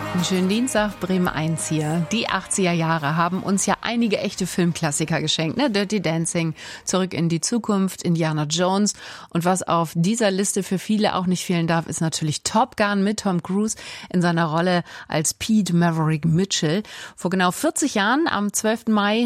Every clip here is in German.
Einen schönen Dienstag, Bremen 1 hier. Die 80er Jahre haben uns ja einige echte Filmklassiker geschenkt, ne? Dirty Dancing, Zurück in die Zukunft, Indiana Jones. Und was auf dieser Liste für viele auch nicht fehlen darf, ist natürlich Top Gun mit Tom Cruise in seiner Rolle als Pete Maverick Mitchell. Vor genau 40 Jahren, am 12. Mai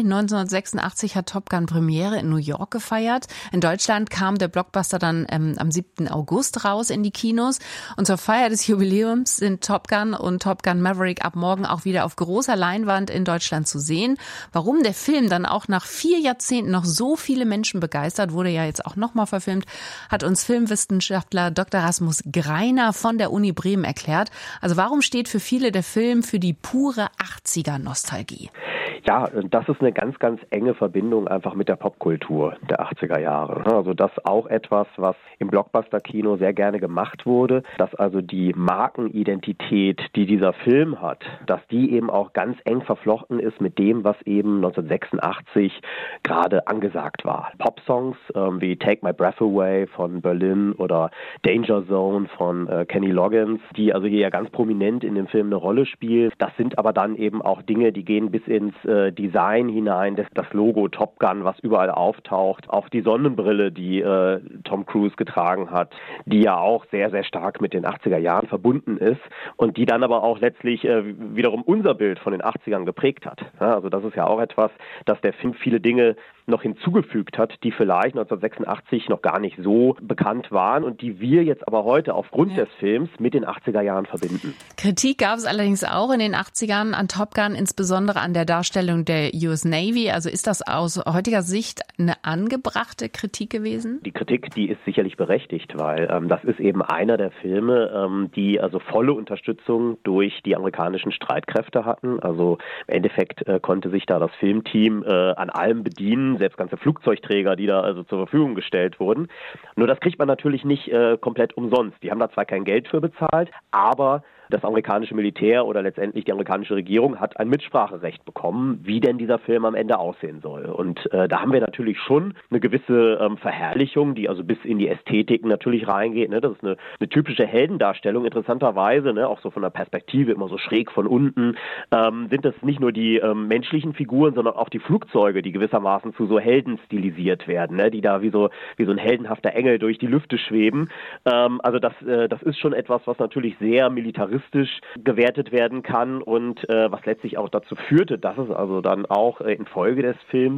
1986, hat Top Gun Premiere in New York gefeiert. In Deutschland kam der Blockbuster dann am 7. August raus in die Kinos. Und zur Feier des Jubiläums sind Top Gun und Top Gun Maverick ab morgen auch wieder auf großer Leinwand in Deutschland zu sehen. Warum der Film dann auch nach 4 Jahrzehnten noch so viele Menschen begeistert, wurde ja jetzt auch nochmal verfilmt, hat uns Filmwissenschaftler Dr. Rasmus Greiner von der Uni Bremen erklärt. Also warum steht für viele der Film für die pure 80er-Nostalgie? Ja, das ist eine ganz, ganz enge Verbindung einfach mit der Popkultur der 80er Jahre. Also das auch etwas, was im Blockbuster-Kino sehr gerne gemacht wurde, dass also die Markenidentität, die dieser Film hat, dass die eben auch ganz eng verflochten ist mit dem, was eben 1986 gerade angesagt war. Popsongs wie Take My Breath Away von Berlin oder Danger Zone von Kenny Loggins, die also hier ja ganz prominent in dem Film eine Rolle spielen. Das sind aber dann eben auch Dinge, die gehen bis ins Design hinein, das Logo Top Gun, was überall auftaucht, auch die Sonnenbrille, die Tom Cruise getragen hat, die ja auch sehr, sehr stark mit den 80er Jahren verbunden ist und die dann aber auch letztlich wiederum unser Bild von den 80ern geprägt hat. Ja, also das ist ja auch etwas, dass der Film viele Dinge noch hinzugefügt hat, die vielleicht 1986 noch gar nicht so bekannt waren und die wir jetzt aber heute aufgrund des Films mit den 80er Jahren verbinden. Kritik gab es allerdings auch in den 80ern an Top Gun, insbesondere an der Darstellung der US Navy. Also ist das aus heutiger Sicht eine angebrachte Kritik gewesen? Die Kritik, die ist sicherlich berechtigt, weil das ist eben einer der Filme, die also volle Unterstützung durch die amerikanischen Streitkräfte hatten. Also im Endeffekt konnte sich da das Filmteam an allem bedienen, selbst ganze Flugzeugträger, die da also zur Verfügung gestellt wurden. Nur das kriegt man natürlich nicht komplett umsonst. Die haben da zwar kein Geld für bezahlt, aber das amerikanische Militär oder letztendlich die amerikanische Regierung hat ein Mitspracherecht bekommen, wie denn dieser Film am Ende aussehen soll. Und da haben wir natürlich schon eine gewisse Verherrlichung, die also bis in die Ästhetik natürlich reingeht. Ne? Das ist eine typische Heldendarstellung. Interessanterweise, ne, auch so von der Perspektive immer so schräg von unten, sind das nicht nur die menschlichen Figuren, sondern auch die Flugzeuge, die gewissermaßen zu so Helden stilisiert werden, ne? Die da wie so ein heldenhafter Engel durch die Lüfte schweben. Also das ist schon etwas, was natürlich sehr militaristisch gewertet werden kann und was letztlich auch dazu führte, dass es also dann auch in Folge des Films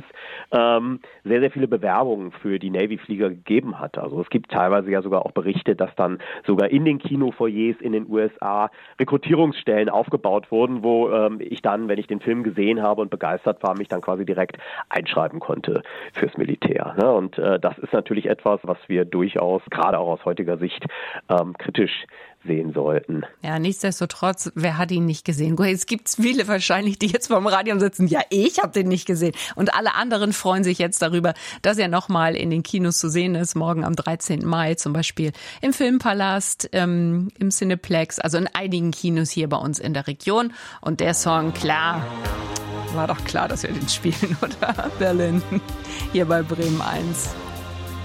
sehr, sehr viele Bewerbungen für die Navy-Flieger gegeben hat. Also es gibt teilweise ja sogar auch Berichte, dass dann sogar in den Kinofoyers in den USA Rekrutierungsstellen aufgebaut wurden, wo ich dann, wenn ich den Film gesehen habe und begeistert war, mich dann quasi direkt einschreiben konnte fürs Militär. Ne? Und das ist natürlich etwas, was wir durchaus, gerade auch aus heutiger Sicht, kritisch sehen sollten. Ja, nichtsdestotrotz, wer hat ihn nicht gesehen? Es gibt viele wahrscheinlich, die jetzt vorm Radio sitzen. Ja, ich habe den nicht gesehen. Und alle anderen freuen sich jetzt darüber, dass er nochmal in den Kinos zu sehen ist. Morgen am 13. Mai zum Beispiel im Filmpalast, im Cineplex, also in einigen Kinos hier bei uns in der Region. Und der Song, klar, war doch klar, dass wir den spielen, oder? Berlin, hier bei Bremen 1.